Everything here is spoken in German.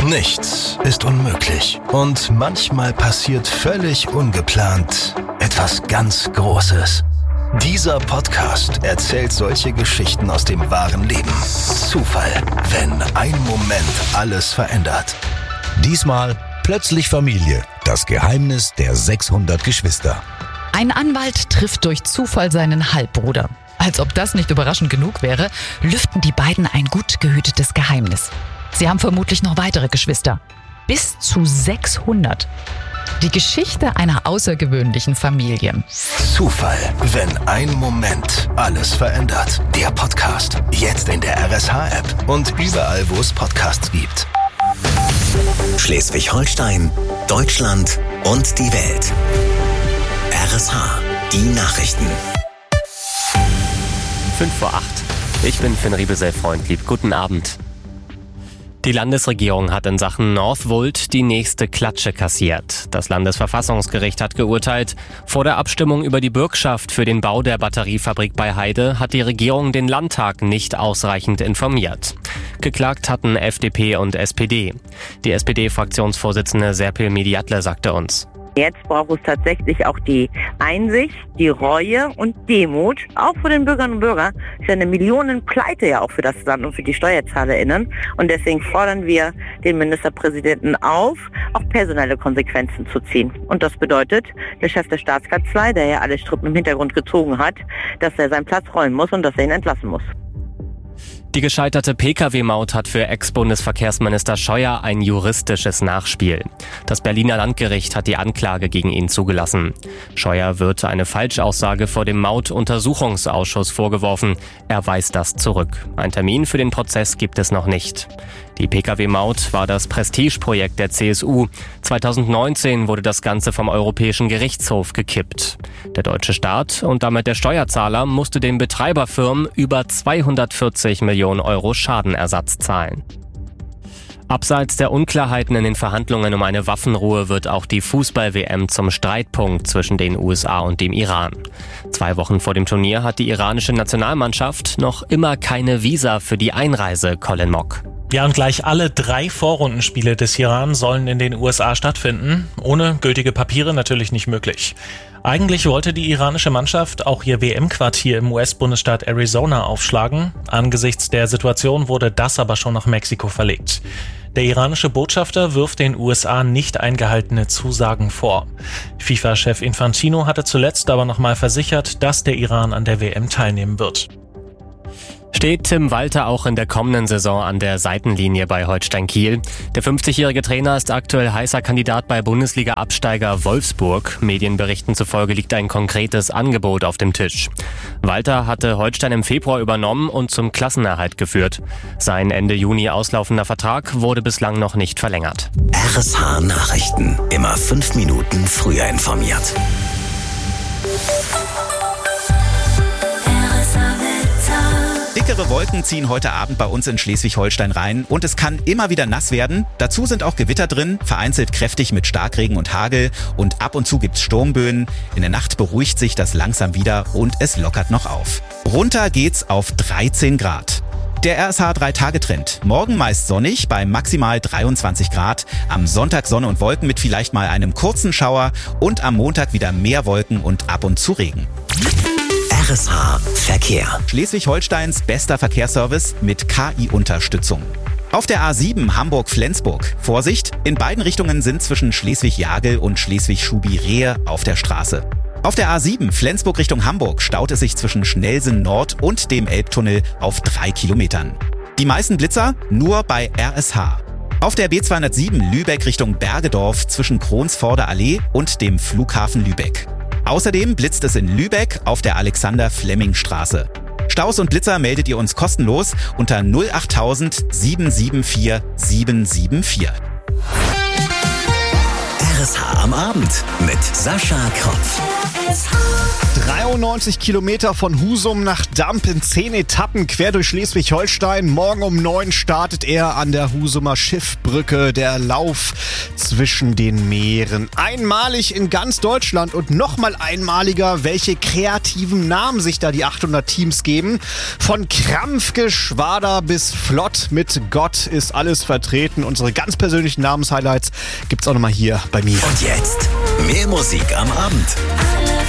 Nichts ist unmöglich. Und manchmal passiert völlig ungeplant etwas ganz Großes. Dieser Podcast erzählt solche Geschichten aus dem wahren Leben. Zufall, wenn ein Moment alles verändert. Diesmal plötzlich Familie. Das Geheimnis der 600 Geschwister. Ein Anwalt trifft durch Zufall seinen Halbbruder. Als ob das nicht überraschend genug wäre, lüften die beiden ein gut gehütetes Geheimnis. Sie haben vermutlich noch weitere Geschwister. Bis zu 600. Die Geschichte einer außergewöhnlichen Familie. Zufall, wenn ein Moment alles verändert. Der Podcast, jetzt in der RSH-App und überall, wo es Podcasts gibt. Schleswig-Holstein, Deutschland und die Welt. RSH, die Nachrichten. 5:08. Ich bin Finn Riebesell-Freundlieb. Guten Abend. Die Landesregierung hat in Sachen Northvolt die nächste Klatsche kassiert. Das Landesverfassungsgericht hat geurteilt, vor der Abstimmung über die Bürgschaft für den Bau der Batteriefabrik bei Heide hat die Regierung den Landtag nicht ausreichend informiert. Geklagt hatten FDP und SPD. Die SPD-Fraktionsvorsitzende Serpil Mediatle sagte uns: Jetzt braucht es tatsächlich auch die Einsicht, die Reue und Demut, auch für den Bürgerinnen und Bürger. Das ist ja eine Millionenpleite ja auch für das Land und für die SteuerzahlerInnen. Und deswegen fordern wir den Ministerpräsidenten auf, auch personelle Konsequenzen zu ziehen. Und das bedeutet, der Chef der Staatskanzlei, der ja alle Strippen im Hintergrund gezogen hat, dass er seinen Platz räumen muss und dass er ihn entlassen muss. Die gescheiterte Pkw-Maut hat für Ex-Bundesverkehrsminister Scheuer ein juristisches Nachspiel. Das Berliner Landgericht hat die Anklage gegen ihn zugelassen. Scheuer wird eine Falschaussage vor dem Mautuntersuchungsausschuss vorgeworfen. Er weist das zurück. Ein Termin für den Prozess gibt es noch nicht. Die Pkw-Maut war das Prestigeprojekt der CSU. 2019 wurde das Ganze vom Europäischen Gerichtshof gekippt. Der deutsche Staat und damit der Steuerzahler musste den Betreiberfirmen über 240 Millionen Euro Schadenersatz zahlen. Abseits der Unklarheiten in den Verhandlungen um eine Waffenruhe wird auch die Fußball-WM zum Streitpunkt zwischen den USA und dem Iran. 2 Wochen vor dem Turnier hat die iranische Nationalmannschaft noch immer keine Visa für die Einreise, Colin Mock. Ja, und gleich alle 3 Vorrundenspiele des Iran sollen in den USA stattfinden. Ohne gültige Papiere natürlich nicht möglich. Eigentlich wollte die iranische Mannschaft auch ihr WM-Quartier im US-Bundesstaat Arizona aufschlagen. Angesichts der Situation wurde das aber schon nach Mexiko verlegt. Der iranische Botschafter wirft den USA nicht eingehaltene Zusagen vor. FIFA-Chef Infantino hatte zuletzt aber nochmal versichert, dass der Iran an der WM teilnehmen wird. Steht Tim Walter auch in der kommenden Saison an der Seitenlinie bei Holstein Kiel? Der 50-jährige Trainer ist aktuell heißer Kandidat bei Bundesliga-Absteiger Wolfsburg. Medienberichten zufolge liegt ein konkretes Angebot auf dem Tisch. Walter hatte Holstein im Februar übernommen und zum Klassenerhalt geführt. Sein Ende Juni auslaufender Vertrag wurde bislang noch nicht verlängert. RSH Nachrichten. Immer 5 Minuten früher informiert. Dickere Wolken ziehen heute Abend bei uns in Schleswig-Holstein rein und es kann immer wieder nass werden. Dazu sind auch Gewitter drin, vereinzelt kräftig mit Starkregen und Hagel und ab und zu gibt's Sturmböen. In der Nacht beruhigt sich das langsam wieder und es lockert noch auf. Runter geht's auf 13 Grad. Der RSH 3-Tage-Trend. Morgen meist sonnig bei maximal 23 Grad. Am Sonntag Sonne und Wolken mit vielleicht mal einem kurzen Schauer und am Montag wieder mehr Wolken und ab und zu Regen. RSH Verkehr. Schleswig-Holsteins bester Verkehrsservice mit KI-Unterstützung. Auf der A7 Hamburg-Flensburg. Vorsicht, in beiden Richtungen sind zwischen Schleswig-Jagel und Schleswig-Schubi-Rehe auf der Straße. Auf der A7 Flensburg Richtung Hamburg staut es sich zwischen Schnellsen Nord und dem Elbtunnel auf 3 Kilometern. Die meisten Blitzer nur bei RSH. Auf der B207 Lübeck Richtung Bergedorf zwischen Kronsvorder Allee und dem Flughafen Lübeck. Außerdem blitzt es in Lübeck auf der Alexander-Fleming-Straße. Staus und Blitzer meldet ihr uns kostenlos unter 08000 774 774. RSH am Abend mit Sascha Kropf. 93 Kilometer von Husum nach Damp in 10 Etappen quer durch Schleswig-Holstein. Morgen um 9 startet er an der Husumer Schiffbrücke, der Lauf zwischen den Meeren. Einmalig in ganz Deutschland und nochmal einmaliger, welche kreativen Namen sich da die 800 Teams geben. Von Krampfgeschwader bis Flott mit Gott ist alles vertreten. Unsere ganz persönlichen Namenshighlights gibt's auch nochmal hier bei mir. Und jetzt mehr Musik am Abend.